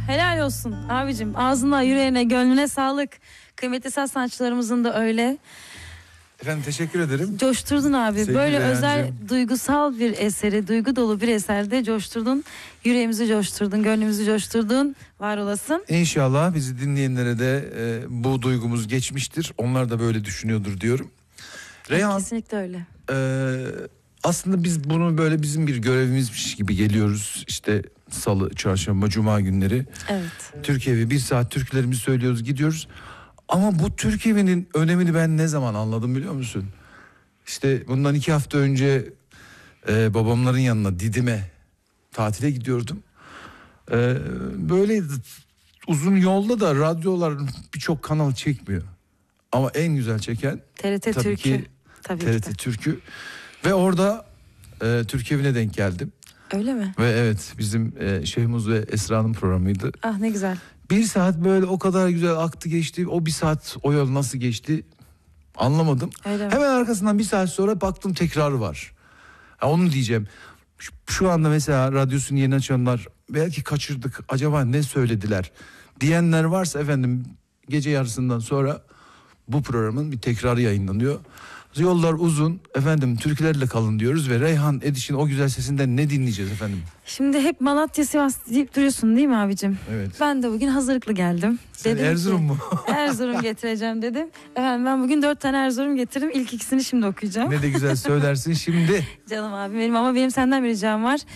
Helal olsun abicim. Ağzına, yüreğine, gönlüne sağlık. Kıymetli saz sanatçılarımızın da öyle. Efendim teşekkür ederim. Coşturdun abi. Sevgili Böyle Reyhancığım. özel, duygusal bir eseri, duygu dolu bir eserde coşturdun. Yüreğimizi coşturdun, gönlümüzü coşturdun. Var olasın. İnşallah bizi dinleyenlere de bu duygumuz geçmiştir. Onlar da böyle düşünüyordur diyorum. Reyhan, Kesinlikle öyle. aslında biz bunu böyle bizim bir görevimizmiş gibi geliyoruz. İşte salı, çarşamba, cuma günleri. Evet. Türk Evi, 1 saat türkülerimizi söylüyoruz, gidiyoruz. Ama bu Türk Evi'nin önemini ben ne zaman anladım biliyor musun? İşte bundan 2 hafta önce babamların yanına, Didim'e tatile gidiyordum. Böyle uzun yolda da radyolar birçok kanal çekmiyor. Ama en güzel çeken TRT tabii Türkü. ki Tabii TRT ki de. Türkü. Ve orada Türk Evi'ne denk geldim. Öyle mi? Ve evet, bizim Şehmuz ve Esra'nın programıydı. Ah ne güzel. 1 saat böyle o kadar güzel aktı geçti. O 1 saat o yol nasıl geçti anlamadım. Öyle mi? Hemen arkasından 1 saat sonra baktım tekrarı var. Onu diyeceğim. Şu anda mesela radyosunu yeni açanlar, belki kaçırdık, acaba ne söylediler diyenler varsa efendim, gece yarısından sonra bu programın bir tekrarı yayınlanıyor. Yollar uzun efendim, türkülerle kalın diyoruz ve Reyhan Ediş'in o güzel sesinden ne dinleyeceğiz efendim? Şimdi hep Malatya, Sivas deyip duruyorsun değil mi abicim? Evet. Ben de bugün hazırlıklı geldim. Sen Dedim Erzurum ki, mu? Erzurum getireceğim dedim. Efendim ben bugün 4 tane Erzurum getirdim. İlk ikisini şimdi okuyacağım. Ne de güzel söylersin şimdi. Canım abim benim, ama benim senden bir ricam var.